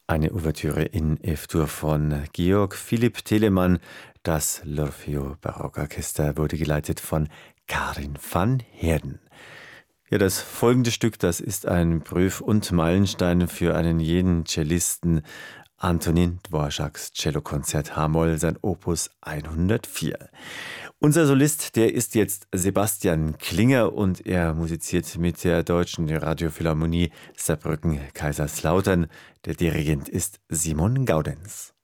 Eine Ouvertüre in F-Dur von Georg Philipp Telemann. Das L'Orfeo Barockorchester wurde geleitet von Karin van Heerden. Ja, das folgende Stück, das ist ein Prüf- und Meilenstein für einen jeden Cellisten. Antonin Dvořáks Cellokonzert H-Moll, sein Opus 104. Unser Solist, der ist jetzt Sebastian Klinger und er musiziert mit der Deutschen Radiophilharmonie Saarbrücken-Kaiserslautern. Der Dirigent ist Simon Gaudenz.